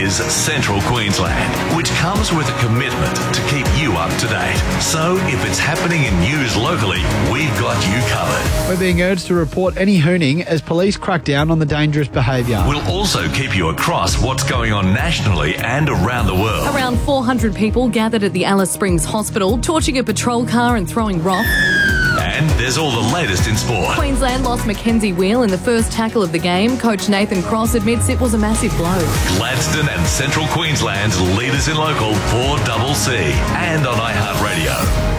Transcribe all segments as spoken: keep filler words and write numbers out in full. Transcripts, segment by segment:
is Central Queensland, which comes with a commitment to keep you up to date. So if it's happening in news locally, we've got you covered. We're being urged to report any hooning as police crack down on the dangerous behaviour. We'll also keep you across what's going on nationally and around the world. Around four hundred people gathered at the Alice Springs Hospital, torching a patrol car and throwing rock. And there's all the latest in sport. Queensland lost Mackenzie Wheel in the first tackle of the game. Coach Nathan Cross admits it was a massive blow. Gladstone and Central Queensland's leaders in local four C C and on iHeartRadio.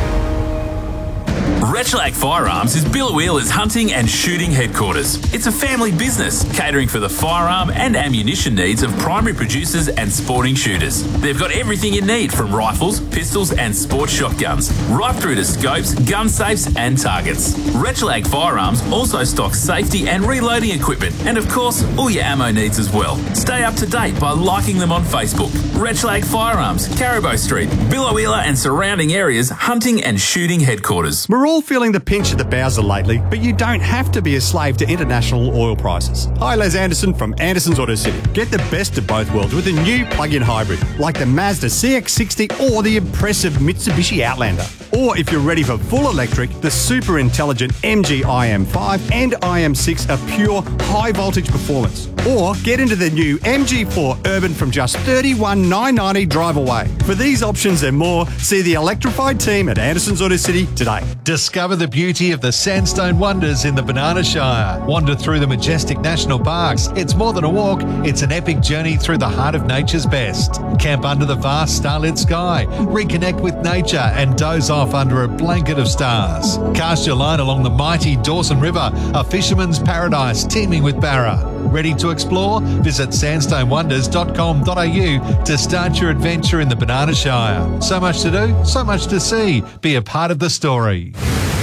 Retlag Firearms is Bill Wheeler's hunting and shooting headquarters. It's a family business catering for the firearm and ammunition needs of primary producers and sporting shooters. They've got everything you need from rifles, pistols and sport shotguns, right through to scopes, gun safes and targets. Retlag Firearms also stocks safety and reloading equipment and of course all your ammo needs as well. Stay up to date by liking them on Facebook. Retlag Firearms, Caribou Street, Bill Wheeler and surrounding areas hunting and shooting headquarters. We're all feeling the pinch at the Bowser lately, but you don't have to be a slave to international oil prices. Hi, Les Anderson from Anderson's Auto City. Get the best of both worlds with a new plug-in hybrid, like the Mazda C X sixty or the impressive Mitsubishi Outlander. Or if you're ready for full electric, the super intelligent M G I M five and I M six are pure high-voltage performance. Or get into the new M G four Urban from just thirty-one thousand nine hundred ninety drive away. For these options and more, see the electrified team at Anderson's Auto City today. Discover the beauty of the sandstone wonders in the Banana Shire. Wander through the majestic national parks. It's more than a walk, it's an epic journey through the heart of nature's best. Camp under the vast starlit sky. Reconnect with nature and doze off under a blanket of stars. Cast your line along the mighty Dawson River, a fisherman's paradise teeming with barra. Ready to explore? Visit sandstone wonders dot com dot a u to start your adventure in the Banana Shire. So much to do, so much to see. Be a part of the story.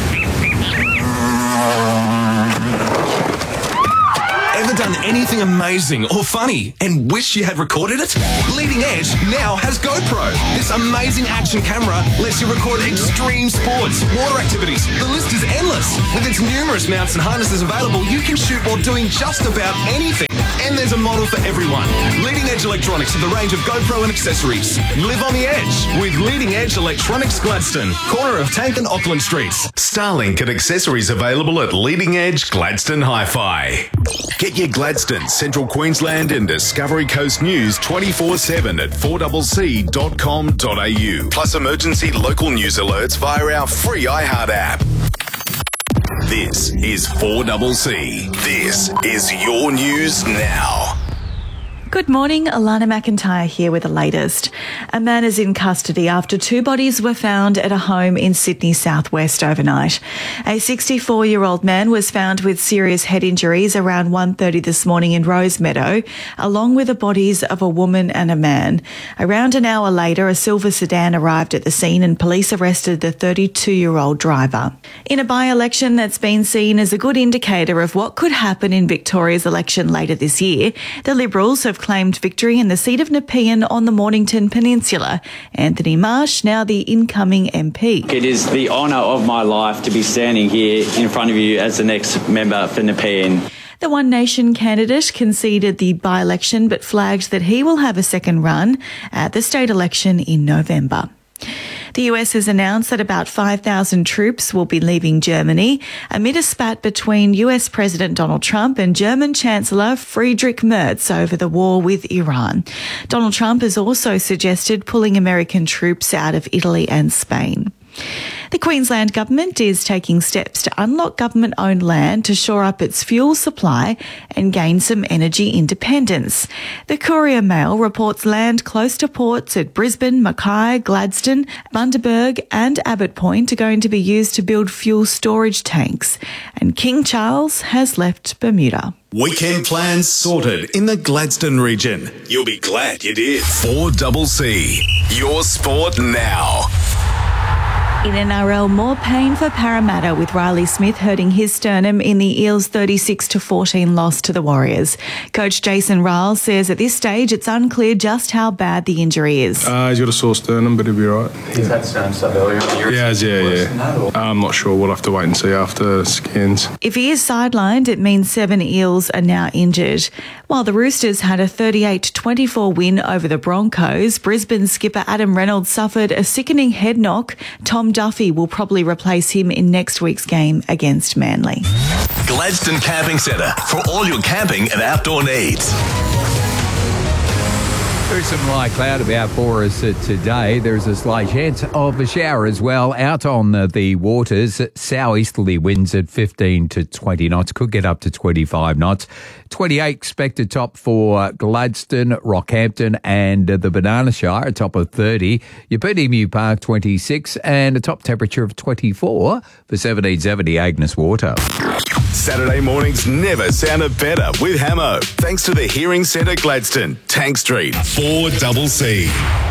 Ever done anything amazing or funny and wish you had recorded it? Leading Edge now has GoPro. This amazing action camera lets you record extreme sports, water activities. The list is endless. With its numerous mounts and harnesses available, you can shoot while doing just about anything. And there's a model for everyone. Leading Edge Electronics with a range of GoPro and accessories. Live on the edge with Leading Edge Electronics Gladstone, corner of Tank and Auckland Streets. Starlink and accessories available at Leading Edge Gladstone Hi-Fi. Get your Gladstone, Central Queensland and Discovery Coast news twenty-four seven at four c c dot com dot a u. Plus emergency local news alerts via our free iHeart app. This is four C C. This is your news now. Good morning, Alana McIntyre here with the latest. A man is in custody after two bodies were found at a home in Sydney southwest overnight. A sixty-four-year-old man was found with serious head injuries around one thirty this morning in Rosemeadow, along with the bodies of a woman and a man. Around an hour later, a silver sedan arrived at the scene and police arrested the thirty-two-year-old driver. In a by-election that's been seen as a good indicator of what could happen in Victoria's election later this year, the Liberals have claimed victory in the seat of Nepean on the Mornington Peninsula. Anthony Marsh, now the incoming M P. It is the honour of my life to be standing here in front of you as the next member for Nepean. The One Nation candidate conceded the by-election but flagged that he will have a second run at the state election in November. The U S has announced that about five thousand troops will be leaving Germany amid a spat between U S President Donald Trump and German Chancellor Friedrich Merz over the war with Iran. Donald Trump has also suggested pulling American troops out of Italy and Spain. The Queensland Government is taking steps to unlock government-owned land to shore up its fuel supply and gain some energy independence. The Courier Mail reports land close to ports at Brisbane, Mackay, Gladstone, Bundaberg and Abbott Point are going to be used to build fuel storage tanks. And King Charles has left Bermuda. Weekend plans sorted in the Gladstone region. You'll be glad you did. four C C. Your sport now. In N R L, more pain for Parramatta with Riley Smith hurting his sternum in the Eels' thirty-six to fourteen loss to the Warriors. Coach Jason Riles says at this stage it's unclear just how bad the injury is. Uh, he's got a sore sternum, but he'll be right. He's had sternum stuff earlier in the year. Yeah, yeah, yeah. I'm not sure. We'll have to wait and see after scans. If he is sidelined, it means seven Eels are now injured. While the Roosters had a thirty-eight to twenty-four win over the Broncos, Brisbane skipper Adam Reynolds suffered a sickening head knock. Tom Duffy will probably replace him in next week's game against Manly. Gladstone Camping Centre for all your camping and outdoor needs. There's some light cloud about for us uh, today. There's a slight chance of a shower as well out on uh, the waters. Southeasterly winds at fifteen to twenty knots. Could get up to twenty-five knots. twenty-eight expected top for Gladstone, Rockhampton and uh, the Banana Shire, a top of thirty. Yeppoonday Emu Park, twenty-six and a top temperature of twenty-four for seventeen seventy Agnes Water. Saturday mornings never sounded better with Hamo. Thanks to the Hearing Centre Gladstone, Tank Street, four C C.